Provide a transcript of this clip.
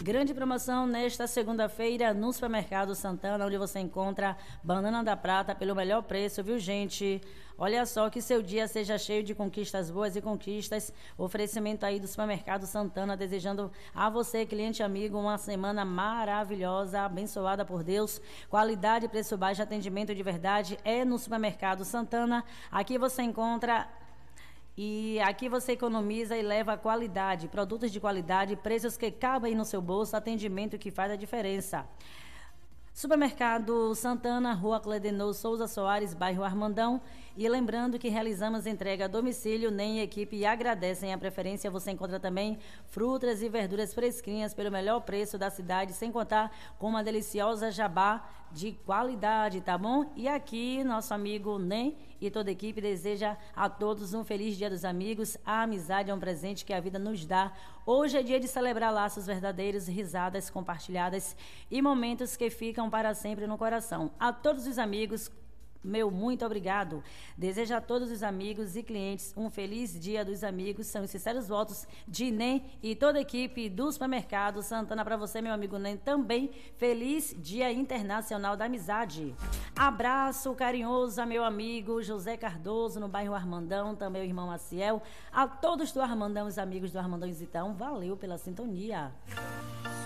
Grande promoção nesta segunda-feira no Supermercado Santana, onde você encontra banana da prata pelo melhor preço, viu, gente? Olha só, que seu dia seja cheio de conquistas boas e conquistas. Oferecimento aí do Supermercado Santana, desejando a você, cliente amigo, uma semana maravilhosa, abençoada por Deus. Qualidade, preço baixo, atendimento de verdade é no Supermercado Santana. Aqui você encontra... E aqui você economiza e leva a qualidade, produtos de qualidade, preços que cabem no seu bolso, atendimento que faz a diferença. Supermercado Santana, Rua Cledenor Souza Soares, bairro Armandão. E lembrando que realizamos entrega a domicílio, NEM e equipe agradecem a preferência. Você encontra também frutas e verduras fresquinhas pelo melhor preço da cidade, sem contar com uma deliciosa jabá de qualidade, tá bom? E aqui nosso amigo NEM e toda a equipe deseja a todos um feliz Dia dos Amigos. A amizade é um presente que a vida nos dá. Hoje é dia de celebrar laços verdadeiros, risadas compartilhadas e momentos que ficam para sempre no coração. A todos os amigos, meu muito obrigado. Desejo a todos os amigos e clientes um feliz Dia dos Amigos. São os sinceros votos de NEM e toda a equipe do Supermercado Santana. Para você, meu amigo NEM, também feliz Dia Internacional da Amizade. Abraço carinhoso a meu amigo José Cardoso, no bairro Armandão, também o irmão Maciel. A todos do Armandão, os amigos do Armandão Isitão, valeu pela sintonia.